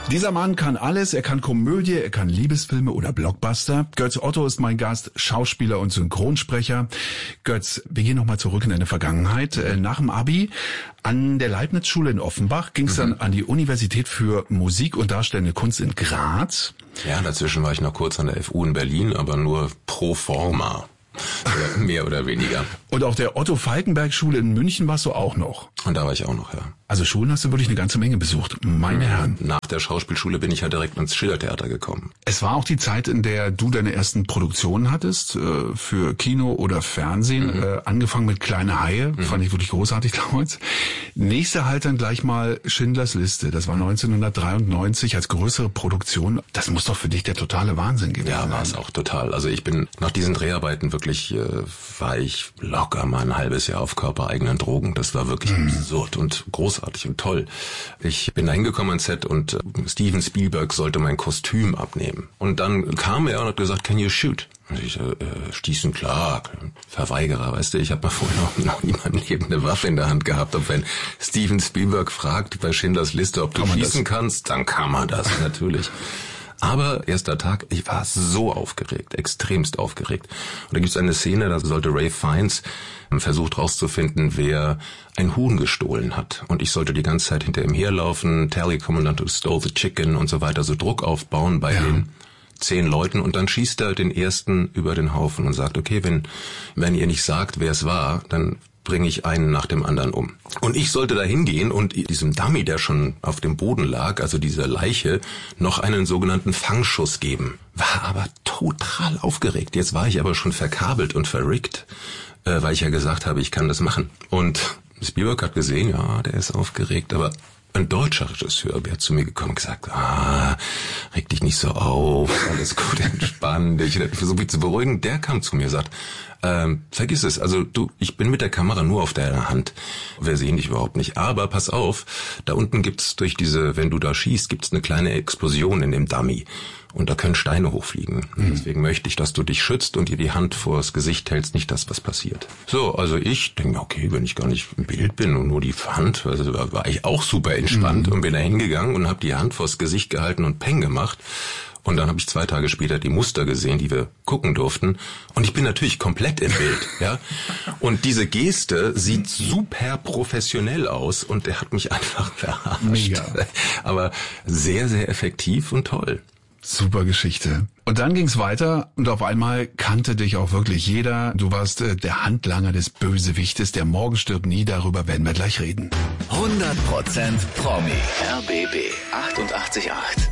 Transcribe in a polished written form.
Dieser Mann kann alles. Er kann Komödie, er kann Liebesfilme oder Blockbuster. Götz Otto ist mein Gast, Schauspieler und Synchronsprecher. Götz, wir gehen nochmal zurück in deine Vergangenheit. Nach dem Abi an der Leibniz-Schule in Offenbach ging es dann an die Universität für Musik und Darstellende Kunst in Graz. Ja, dazwischen war ich noch kurz an der FU in Berlin, aber nur pro forma. Mehr oder weniger. Und auch der Otto-Falkenberg-Schule in München warst du auch noch. Und da war ich auch noch, ja. Also Schulen hast du wirklich eine ganze Menge besucht, meine Herren. Nach der Schauspielschule bin ich ja direkt ins Schillertheater gekommen. Es war auch die Zeit, in der du deine ersten Produktionen hattest, für Kino oder Fernsehen, angefangen mit Kleine Haie, fand ich wirklich großartig damals. Nächster halt dann gleich mal Schindlers Liste, das war 1993 als größere Produktion. Das muss doch für dich der totale Wahnsinn gewesen sein. Ja, war es auch total. Also ich bin nach diesen Dreharbeiten wirklich, war ich locker mal ein halbes Jahr auf körpereigenen Drogen. Das war wirklich absurd und großartig und toll. Ich bin da hingekommen ans Set und Steven Spielberg sollte mein Kostüm abnehmen. Und dann kam er und hat gesagt, can you shoot? Und ich stießen, klar, Verweigerer, weißt du, ich habe mal vorher noch nie mein Leben eine Waffe in der Hand gehabt. Und wenn Steven Spielberg fragt bei Schindlers Liste, ob du schießen kannst, dann kann man das natürlich. Aber erster Tag, ich war so aufgeregt, extremst aufgeregt. Und da gibt's eine Szene, da sollte Ralph Fiennes versucht rauszufinden, wer ein Huhn gestohlen hat. Und ich sollte die ganze Zeit hinter ihm herlaufen, tell the commandant who stole the chicken und so weiter, so Druck aufbauen bei den 10 Leuten. Und dann schießt er den ersten über den Haufen und sagt, okay, wenn ihr nicht sagt, wer es war, dann bringe ich einen nach dem anderen um. Und ich sollte da hingehen und diesem Dummy, der schon auf dem Boden lag, also dieser Leiche, noch einen sogenannten Fangschuss geben. War aber total aufgeregt. Jetzt war ich aber schon verkabelt und verrickt, weil ich ja gesagt habe, ich kann das machen. Und Spielberg hat gesehen, ja, der ist aufgeregt, aber ein deutscher Regisseur wäre zu mir gekommen und gesagt, reg dich nicht so auf, alles gut, entspann dich. Ich versuche mich zu beruhigen. Der kam zu mir und sagt, vergiss es, also ich bin mit der Kamera nur auf deiner Hand. Wir sehen dich überhaupt nicht. Aber pass auf, da unten gibt's wenn du da schießt, gibt's eine kleine Explosion in dem Dummy. Und da können Steine hochfliegen. Deswegen möchte ich, dass du dich schützt und dir die Hand vors Gesicht hältst, nicht das, was passiert. So, also ich denke mir, okay, wenn ich gar nicht im Bild bin und nur die Hand, also da war ich auch super entspannt und bin da hingegangen und habe die Hand vors Gesicht gehalten und Peng gemacht. Und dann habe ich 2 Tage später die Muster gesehen, die wir gucken durften. Und ich bin natürlich komplett im Bild, ja. Und diese Geste sieht super professionell aus und der hat mich einfach verarscht. Mega. Aber sehr, sehr effektiv und toll. Super Geschichte. Und dann ging's weiter und auf einmal kannte dich auch wirklich jeder. Du warst der Handlanger des Bösewichtes. Der Morgen stirbt nie, darüber werden wir gleich reden. 100% Promi. RBB 88.8.